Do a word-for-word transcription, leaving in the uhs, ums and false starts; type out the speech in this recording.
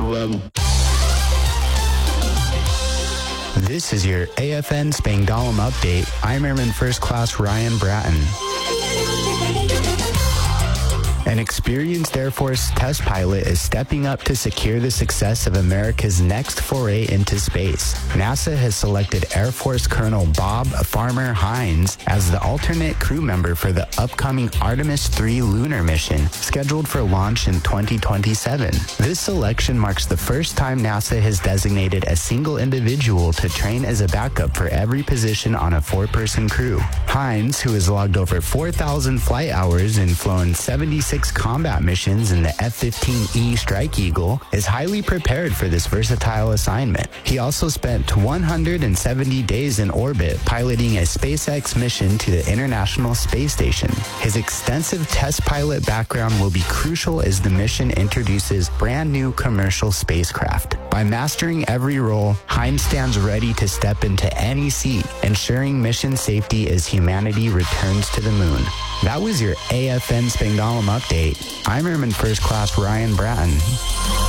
level. This is your A F N Spangdahlem update. I'm Airman First Class Ryan Bratton. An experienced Air Force test pilot is stepping up to secure the success of America's next foray into space. NASA has selected Air Force Colonel Bob Farmer Hines as the alternate crew member for the upcoming Artemis three lunar mission, scheduled for launch in twenty twenty-seven. This selection marks the first time NASA has designated a single individual to train as a backup for every position on a four-person crew. Hines, who has logged over four thousand flight hours and flown seventy-six combat missions in the F fifteen E Strike Eagle, is highly prepared for this versatile assignment. He also spent one hundred seventy days in orbit piloting a SpaceX mission to the International Space Station. His extensive test pilot background will be crucial as the mission introduces brand new commercial spacecraft. By mastering every role, Hines stands ready to step into any seat, ensuring mission safety as humanity returns to the moon. That was your A F N Spangdahlem update. I'm Airman First Class Ryan Bratton.